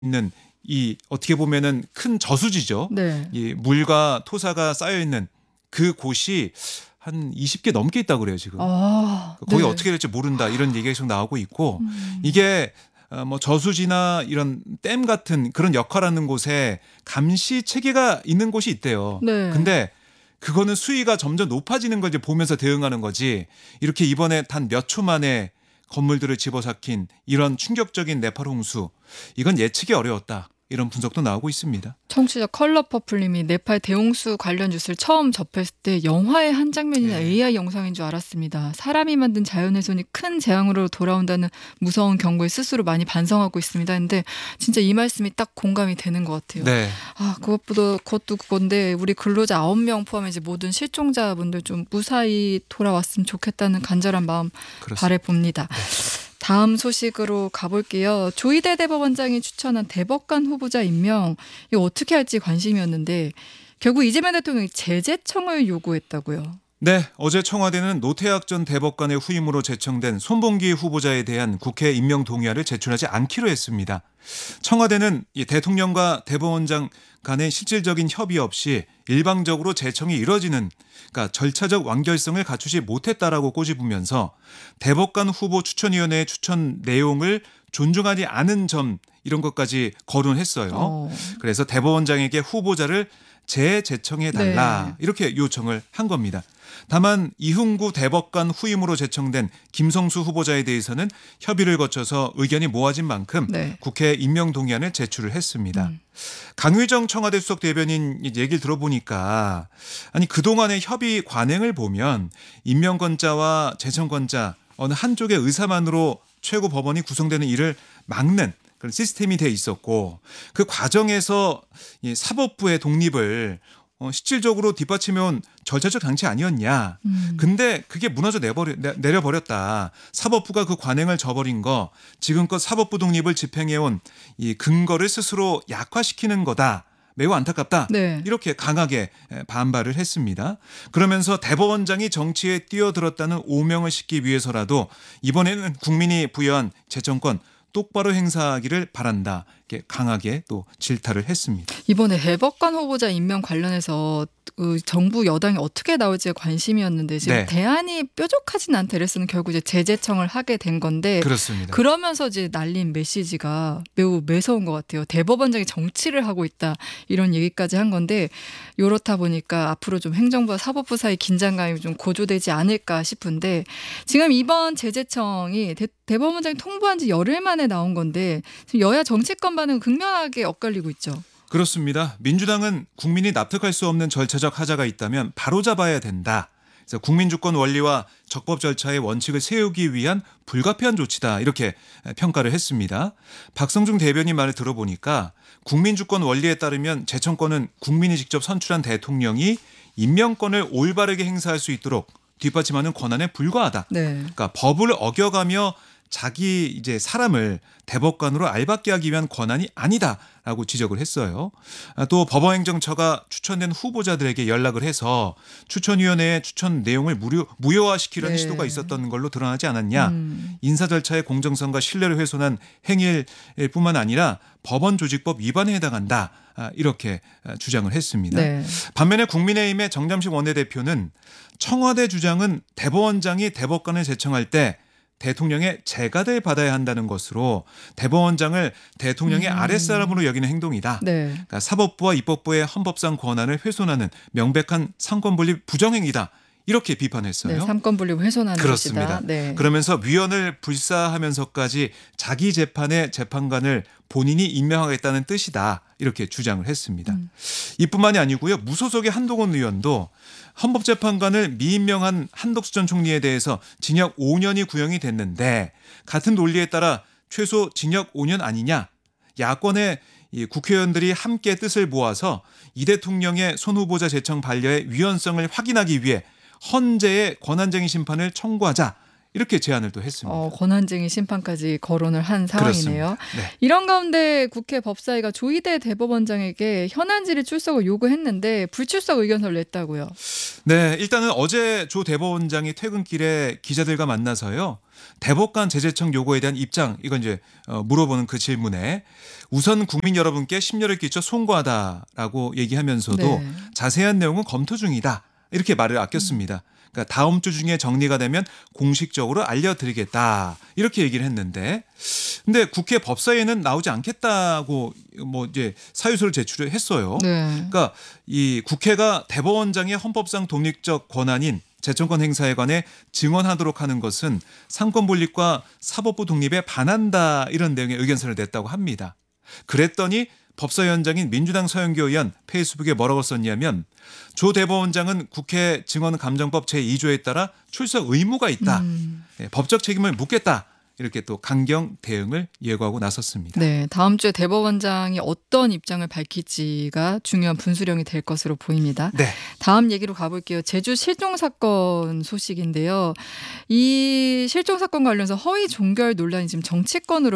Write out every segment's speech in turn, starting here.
있는 이 어떻게 보면은 큰 저수지죠. 네. 이 물과 토사가 쌓여 있는 그 곳이 한 20개 넘게 있다고 그래요, 지금. 거기 네. 어떻게 될지 모른다 이런 얘기가 계속 나오고 있고 음. 이게 뭐 저수지나 이런 댐 같은 그런 역할하는 곳에 감시 체계가 있는 곳이 있대요. 네. 근데 그거는 수위가 점점 높아지는 걸 이제 보면서 대응하는 거지. 이렇게 이번에 단 몇 초 만에 건물들을 집어삼킨 이런 충격적인 네팔 홍수, 이건 예측이 어려웠다. 이런 분석도 나오고 있습니다. 청취자 컬러퍼플님이 네팔 대홍수 관련 뉴스를 처음 접했을 때 영화의 한 장면이나 네. AI 영상인 줄 알았습니다. 사람이 만든 자연훼손이 큰 재앙으로 돌아온다는 무서운 경고에 스스로 많이 반성하고 있습니다. 근데 진짜 이 말씀이 딱 공감이 되는 것 같아요. 네. 그것도 그건데 우리 근로자 9명 포함해 이제 모든 실종자분들 좀 무사히 돌아왔으면 좋겠다는 간절한 마음 그렇습니다. 바라봅니다. 다음 소식으로 가볼게요. 조희대 대법원장이 추천한 대법관 후보자 임명, 이거 어떻게 할지 관심이었는데 결국 이재명 대통령이 재제청을 요구했다고요. 네, 어제 청와대는 노태학 전 대법관의 후임으로 제청된 손봉기 후보자에 대한 국회 임명 동의안을 제출하지 않기로 했습니다. 청와대는 이 대통령과 대법원장 간의 실질적인 협의 없이 일방적으로 제청이 이뤄지는, 그러니까 절차적 완결성을 갖추지 못했다라고 꼬집으면서 대법관 후보 추천위원회의 추천 내용을 존중하지 않은 점, 이런 것까지 거론했어요. 그래서 대법원장에게 후보자를 재제청해달라, 네. 이렇게 요청을 한 겁니다. 다만 이흥구 대법관 후임으로 제청된 김성수 후보자에 대해서는 협의를 거쳐서 의견이 모아진 만큼 네. 국회 임명 동의안을 제출을 했습니다. 강의정 청와대 수석 대변인 얘기를 들어보니까 아니 그동안의 협의 관행을 보면 임명권자와 제청권자 어느 한쪽의 의사만으로 최고 법원이 구성되는 일을 막는 그런 시스템이 돼 있었고, 그 과정에서 이 사법부의 독립을 실질적으로 뒷받침해온 절차적 장치 아니었냐. 근데 그게 무너져 내려버렸다. 사법부가 그 관행을 저버린 거, 지금껏 사법부 독립을 집행해온 이 근거를 스스로 약화시키는 거다. 매우 안타깝다. 네. 이렇게 강하게 반발을 했습니다. 그러면서 대법원장이 정치에 뛰어들었다는 오명을 싣기 위해서라도 이번에는 국민이 부여한 재청권 똑바로 행사하기를 바란다. 이렇게 강하게 또 질타를 했습니다. 이번에 대법관 후보자 임명 관련해서 정부 여당이 어떻게 나올지 관심이었는데 지금 네. 대안이 뾰족하진 않다. 그래서는 결국 이제 재제청을 하게 된 건데, 그렇습니다. 그러면서 이제 날린 메시지가 매우 매서운 것 같아요. 대법원장이 정치를 하고 있다, 이런 얘기까지 한 건데, 이렇다 보니까 앞으로 좀 행정부와 사법부 사이 긴장감이 좀 고조되지 않을까 싶은데, 지금 이번 재제청이 대법원장이 통보한 지 열흘 만에 나온 건데 지금 여야 정치권 반응 극명하게 엇갈리고 있죠. 그렇습니다. 민주당은 국민이 납득할 수 없는 절차적 하자가 있다면 바로잡아야 된다. 그래서 국민주권 원리와 적법 절차의 원칙을 세우기 위한 불가피한 조치다, 이렇게 평가를 했습니다. 박성중 대변인 말을 들어보니까 국민주권 원리에 따르면 재청권은 국민이 직접 선출한 대통령이 임명권을 올바르게 행사할 수 있도록 뒷받침하는 권한에 불과하다. 네. 그러니까 법을 어겨가며 자기 이제 사람을 대법관으로 알받게 하기 위한 권한이 아니다라고 지적을 했어요. 또 법원행정처가 추천된 후보자들에게 연락을 해서 추천위원회의 추천 내용을 무효화시키려는 네. 시도가 있었던 걸로 드러나지 않았냐. 인사 절차의 공정성과 신뢰를 훼손한 행위일 뿐만 아니라 법원조직법 위반에 해당한다. 이렇게 주장을 했습니다. 네. 반면에 국민의힘의 정잠식 원내대표는 청와대 주장은 대법원장이 대법관을 제청할 때 대통령의 재가를 받아야 한다는 것으로 대법원장을 대통령의 아랫사람으로 여기는 행동이다. 네. 그러니까 사법부와 입법부의 헌법상 권한을 훼손하는 명백한 삼권분립 부정행위다. 이렇게 비판했어요. 네, 삼권분립 훼손하는 그렇습니다. 것이다. 네. 그러면서 위원을 불사하면서까지 자기 재판의 재판관을 본인이 임명하겠다는 뜻이다, 이렇게 주장을 했습니다. 이뿐만이 아니고요. 무소속의 한동훈 의원도 헌법재판관을 미임명한 한덕수 전 총리에 대해서 징역 5년이 구형이 됐는데 같은 논리에 따라 최소 징역 5년 아니냐. 야권의 이 국회의원들이 함께 뜻을 모아서 이 대통령의 손 후보자 제청 반려의 위헌성을 확인하기 위해 헌재의 권한쟁의 심판을 청구하자, 이렇게 제안을 또 했습니다. 권한쟁의 심판까지 거론을 한 상황이네요. 그렇습니다. 네. 이런 가운데 국회 법사위가 조희대 대법원장에게 현안질의 출석을 요구했는데 불출석 의견서를 냈다고요. 네, 일단은 어제 조 대법원장이 퇴근길에 기자들과 만나서요. 대법관 제재청 요구에 대한 입장 이건 이제 물어보는 그 질문에 우선 국민 여러분께 심려를 끼쳐 송구하다라고 얘기하면서도 네. 자세한 내용은 검토 중이다 이렇게 말을 아꼈습니다. 그러니까 다음 주 중에 정리가 되면 공식적으로 알려드리겠다 이렇게 얘기를 했는데, 근데 국회 법사위에는 나오지 않겠다고 뭐 이제 사유서를 제출을 했어요. 네. 그러니까 이 국회가 대법원장의 헌법상 독립적 권한인 재청권 행사에 관해 증언하도록 하는 것은 상권 분립과 사법부 독립에 반한다 이런 내용의 의견서를 냈다고 합니다. 그랬더니 법사위원장인 민주당 서영교 의원 페이스북에 뭐라고 썼냐면 조 대법원장은 국회 증언감정법 제2조에 따라 출석 의무가 있다. 법적 책임을 묻겠다. 이렇게 또 강경 대응을 예고하고 나섰습니다. 네, 다음 주에 대법원장이 어떤 입장을 밝힐지가 중요한 분수령이 될 것으로 보입니다. 네. 다음 얘기로 가볼게요. 제주 실종 사건 소식인데요. 이 실종 사건 관련해서 허위 종결 논란이 지금 정치권으로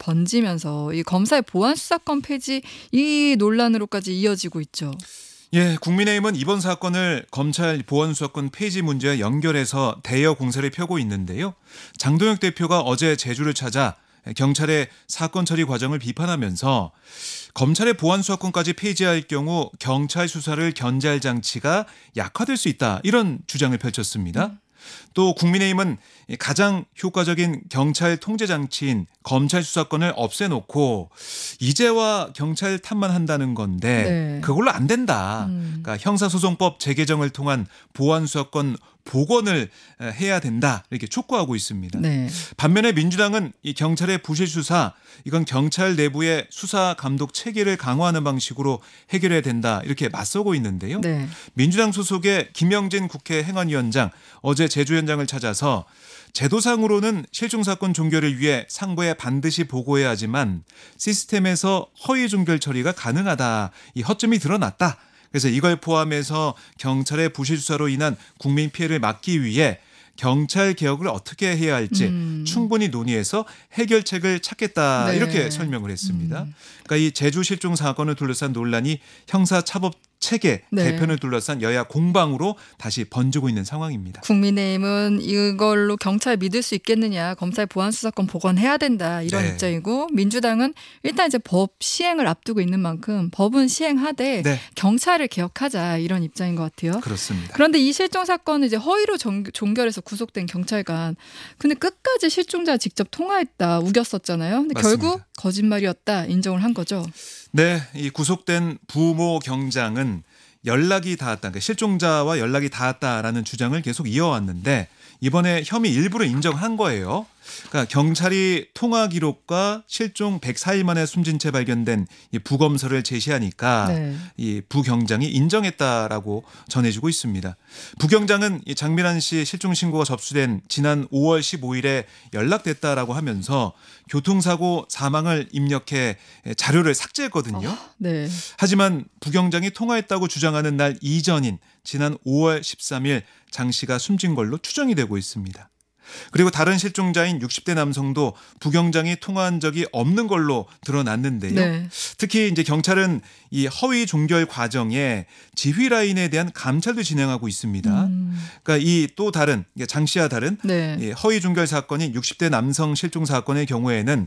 번지면서 이 검사의 보안 수사권 폐지 이 논란으로까지 이어지고 있죠. 예, 국민의힘은 이번 사건을 검찰 보안수사권 폐지 문제와 연결해서 대여 공세를 펴고 있는데요. 장동혁 대표가 어제 제주를 찾아 경찰의 사건 처리 과정을 비판하면서 검찰의 보안수사권까지 폐지할 경우 경찰 수사를 견제할 장치가 약화될 수 있다 이런 주장을 펼쳤습니다. 또 국민의힘은 가장 효과적인 경찰 통제 장치인 검찰 수사권을 없애놓고 이제와 경찰 탓만 한다는 건데 네. 그걸로 안 된다. 그러니까 형사소송법 재개정을 통한 보안 수사권 복원을 해야 된다 이렇게 촉구하고 있습니다. 네. 반면에 민주당은 이 경찰의 부실 수사 이건 경찰 내부의 수사 감독 체계를 강화하는 방식으로 해결해야 된다 이렇게 맞서고 있는데요. 네. 민주당 소속의 김영진 국회 행안위원장 어제 제주 현장을 찾아서 제도상으로는 실종 사건 종결을 위해 상부에 반드시 보고해야 하지만 시스템에서 허위 종결 처리가 가능하다. 이 허점이 드러났다. 그래서 이걸 포함해서 경찰의 부실 수사로 인한 국민 피해를 막기 위해 경찰 개혁을 어떻게 해야 할지 충분히 논의해서 해결책을 찾겠다 네. 이렇게 설명을 했습니다. 그러니까 이 제주 실종 사건을 둘러싼 논란이 형사차법 체계 네. 개편을 둘러싼 여야 공방으로 다시 번지고 있는 상황입니다. 국민의힘은 이걸로 경찰 믿을 수 있겠느냐, 검찰 보안 수사권 복원해야 된다 이런 네. 입장이고, 민주당은 일단 이제 법 시행을 앞두고 있는 만큼 법은 시행하되 네. 경찰을 개혁하자 이런 입장인 것 같아요. 그렇습니다. 그런데 이 실종 사건은 이제 허위로 종결해서 구속된 경찰관, 근데 끝까지 실종자 직접 통화했다 우겼었잖아요. 근데 맞습니다. 결국 거짓말이었다 인정을 한 거죠. 네, 이 구속된 부모 경장은 연락이 닿았다, 그러니까 실종자와 연락이 닿았다라는 주장을 계속 이어왔는데 이번에 혐의 일부를 인정한 거예요. 그러니까 경찰이 통화 기록과 실종 104일 만에 숨진 채 발견된 이 부검서를 제시하니까 네. 이 부경장이 인정했다라고 전해지고 있습니다. 부경장은 이 장미란 씨 실종 신고가 접수된 지난 5월 15일에 연락됐다라고 하면서 교통사고 사망을 입력해 자료를 삭제했거든요. 네. 하지만 부경장이 통화했다고 주장하는 날 이전인 지난 5월 13일 장 씨가 숨진 걸로 추정이 되고 있습니다. 그리고 다른 실종자인 60대 남성도 부경장이 통화한 적이 없는 걸로 드러났는데요. 네. 특히 이제 경찰은 이 허위 종결 과정에 지휘 라인에 대한 감찰도 진행하고 있습니다. 그러니까 이 또 다른 장 씨와 다른 네. 이 허위 종결 사건인 60대 남성 실종 사건의 경우에는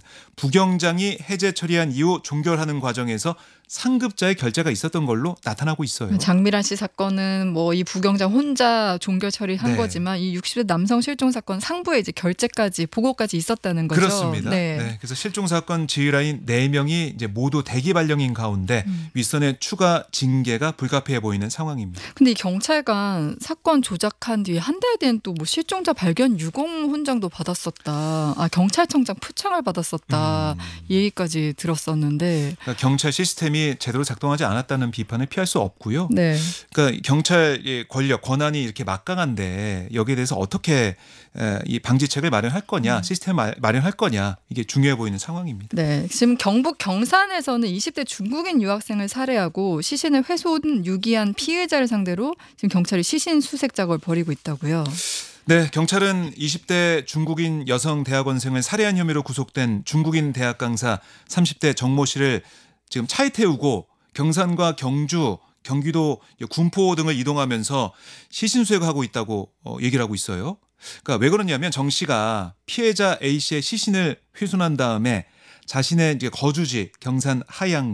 부경장이 해제 처리한 이후 종결하는 과정에서 상급자의 결재가 있었던 걸로 나타나고 있어요. 장미란 씨 사건은 뭐 이 부경장 혼자 종결 처리한 네. 거지만 이 60대 남성 실종 사건 상부에 이제 결재까지 보고까지 있었다는 거죠. 그렇습니다. 네. 네, 그래서 실종 사건 지휘라인 4명이 이제 모두 대기 발령인 가운데 윗선의 추가 징계가 불가피해 보이는 상황입니다. 근데 이 경찰관 사건 조작한 뒤에 한 달 뒤엔 또 뭐 실종자 발견 유공 훈장도 받았었다. 아, 경찰청장 표창을 받았었다. 이 얘기까지 들었었는데. 그러니까 경찰 시스템이 제대로 작동하지 않았다는 비판을 피할 수 없고요. 네. 그러니까 경찰의 권력, 권한이 이렇게 막강한데 여기에 대해서 어떻게 이 방지책을 마련할 거냐, 시스템 마련할 거냐 이게 중요해 보이는 상황입니다. 네. 지금 경북 경산에서는 20대 중국인 유학생을 살해하고 시신을 훼손 유기한 피해자를 상대로 지금 경찰이 시신 수색 작업을 벌이고 있다고요. 네, 경찰은 20대 중국인 여성 대학원생을 살해한 혐의로 구속된 중국인 대학 강사 30대 정모 씨를 지금 차에 태우고 경산과 경주, 경기도 군포 등을 이동하면서 시신 수색하고 있다고 얘기를 하고 있어요. 그러니까 왜 그러냐면 정 씨가 피해자 A 씨의 시신을 훼손한 다음에 자신의 이제 거주지 경산 하양